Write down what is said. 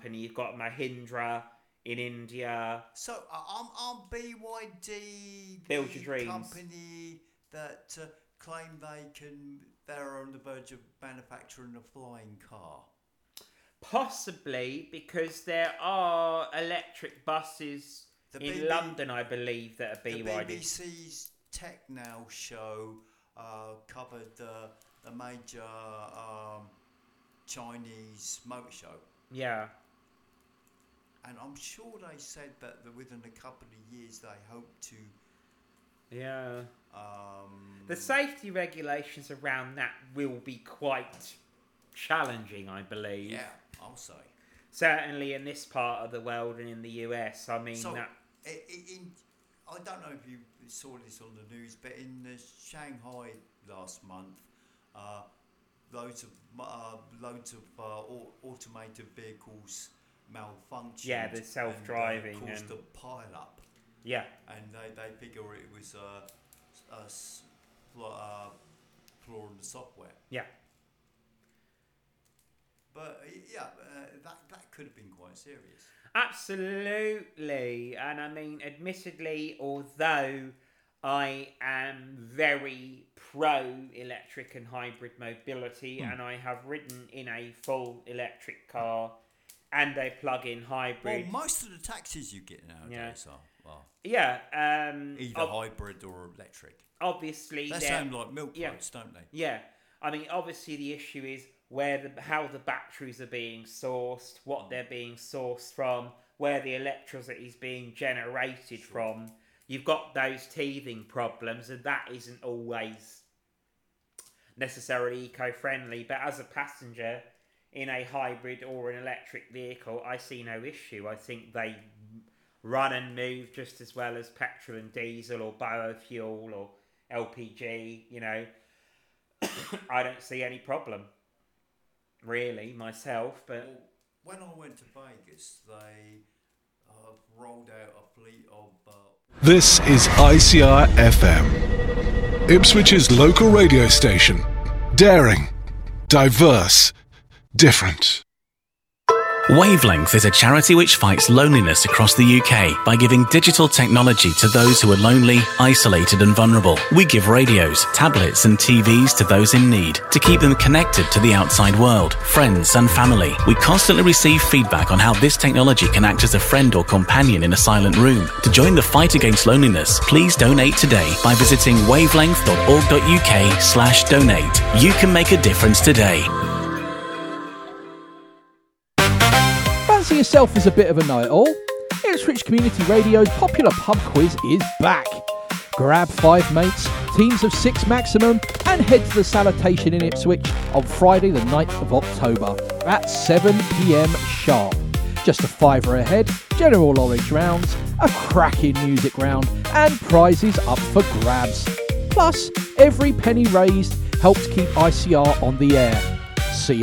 company. You've got Mahindra in India. So I'm BYD Build your dreams. company that claim they're on the verge of manufacturing a flying car. Possibly, because there are electric buses in London, I believe, that are BYD. The BBC's Tech Now show covered the major Chinese motor show. Yeah. And I'm sure they said that within a couple of years they hope to... Yeah. The safety regulations around that will be quite challenging, I believe. Yeah, I'll say. Certainly in this part of the world and in the US. I mean, so, I don't know if you saw this on the news, but in Shanghai last month, loads of automated vehicles malfunctioned. Yeah, the self-driving and caused a pile-up. Yeah. And they figure it was a flaw in the software. Yeah. But that could have been quite serious. Absolutely. And I mean, admittedly, although I am very pro-electric and hybrid mobility, and I have ridden in a full electric car and a plug-in hybrid. Well, most of the taxis you get nowadays are. Well, yeah. Either hybrid or electric. Obviously, they sound like milk roads, don't they? Yeah. I mean, obviously, the issue is how the batteries are being sourced, what they're being sourced from, where the electricity is being generated from. You've got those teething problems, and that isn't always necessarily eco-friendly. But as a passenger in a hybrid or an electric vehicle, I see no issue. I think they run and move just as well as petrol and diesel or biofuel or LPG, you know. I don't see any problem, really, myself. But when I went to Vegas, they rolled out a fleet of... This is ICR FM, Ipswich's local radio station. Daring, diverse, different. Wavelength is a charity which fights loneliness across the UK by giving digital technology to those who are lonely, isolated and vulnerable. We give radios, tablets and TVs to those in need to keep them connected to the outside world, friends and family. We constantly receive feedback on how this technology can act as a friend or companion in a silent room. To join the fight against loneliness, please donate today by visiting wavelength.org.uk/donate. You can make a difference today. Fancy yourself as a bit of a know-it-all? Ipswich Community Radio's popular pub quiz is back. Grab 5 mates, teams of 6 maximum, and head to the Salutation in Ipswich on Friday the 9th of October at 7 p.m. sharp. Just a £5 a head, general knowledge rounds, a cracking music round, and prizes up for grabs. Plus, every penny raised helps keep ICR on the air. See